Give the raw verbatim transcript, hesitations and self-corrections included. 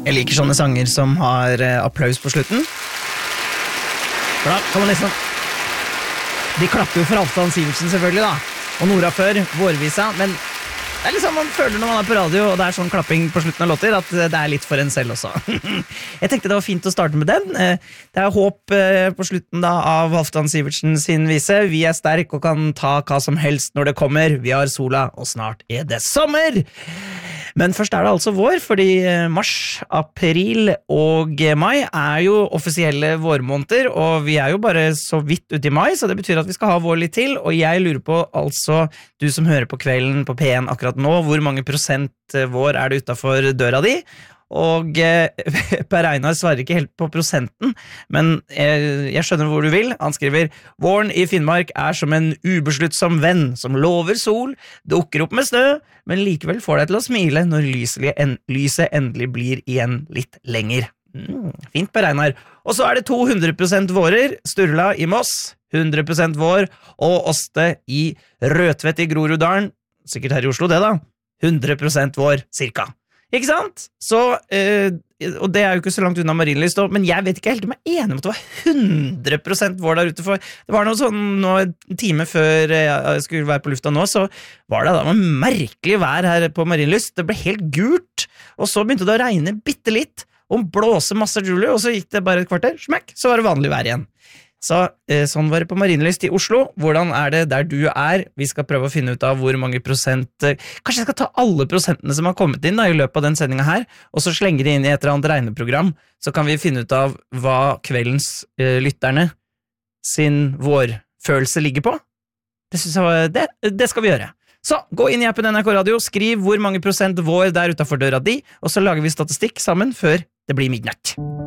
Jeg liker sånne sanger som har eh, applaus på slutten. For da kan man liksom... De klapper jo for Halvdan Sivertsen selvfølgelig da. Og Nora før, vårvisa. Men det er liksom man føler når man er på radio, og det er sånn klapping på slutten av låter, at det er litt for en selv også. Jeg tenkte det var fint å starte med den. Det er håp på slutten da av Halvdan Sivertsen sin vise. Vi er sterk og kan ta hva som helst når det kommer. Vi har sola, og snart er det sommer! Men først er det altså vår, fordi mars, april og mai er jo offisielle vårmåneder, og vi er jo bare så vidt ute i mai, så det betyr at vi skal ha vår litt til, og jeg lurer på, altså, du som hører på kvelden på P en akkurat nå, hvor mange prosent vår er det utenfor døra di? Og eh, Per Einar svarer ikke helt på prosenten, men eh, jeg skjønner hvor du vil. Han skriver: Våren i Finnmark er som en ubesluttsom venn som lover sol, dukker opp med snø, men likevel får deg til å smile når lyset, en, lyset endelig blir igjen litt lenger. Mm, fint, Per Einar. Og så er det to hundre prosent vårer, Sturla i Moss, hundre prosent vår, og Åste i Rødtvet i Groruddalen, sikkert her i Oslo det da, hundre prosent vår, cirka. Ikke sant? Så, eh, og det er jo ikke så langt unna Marienlyst, men jeg vet ikke helt om jeg er enig om at det var hundre prosent vår der ute, for det var noe sånn, nå, en time før jeg skulle være på lufta nå, så var det da noe merkelig vær her på Marienlyst. Det ble helt gult, og så begynte det å regne bittelitt, og blåse masse Julie, og så gikk det bare et kvarter, smekk, så var det vanlig vær igjen. Så eh, sånn var det på Marienlyst i Oslo. Hvordan er det der du er? Vi skal prøve å finne ut av hvor mange prosent... Eh, kanskje jeg skal ta alle prosentene som har kommet inn da, i løpet av den sendingen her, og så slenge det inn i et eller annet regneprogram, så kan vi finne ut av hva kveldens eh, lytterne sin vårfølelse ligger på. Det, synes jeg var, det, det skal vi gjøre. Så, gå inn i appen N R K Radio, skriv hvor mange prosent vår der utenfor døra di, og så lager vi statistikk sammen før det blir midnatt.